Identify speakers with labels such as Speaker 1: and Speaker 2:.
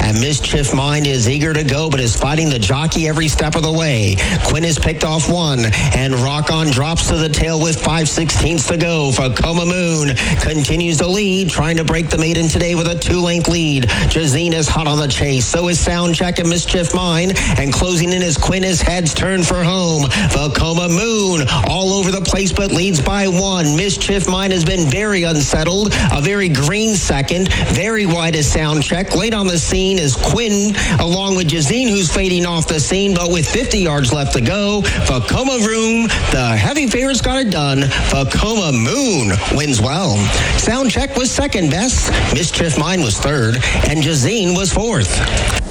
Speaker 1: And Mischief Mind is eager to go, but is fighting the jockey every step of the way. Quinn has picked off one, and Rock On drops to the tail with 5/16 to go. For Coma Moon continues to lead, trying to break the maiden today with a 2-length lead. Jazine is hot on the chase. So is Soundcheck and Mischief Mind. And closing in is Quinn as heads turn for home. Vekoma Moon all over the place, but leads by 1. Mischief Mind has been very unsettled. A very green second. Very wide is Soundcheck. Late on the scene is Quinn, along with Jazine, who's fading off the scene, but with 50 yards left to go. Vekoma Room, the heavy favorites got it done. Vekoma Moon wins well. Soundcheck was second best. Mischief Mind was third, and Jazine was fourth.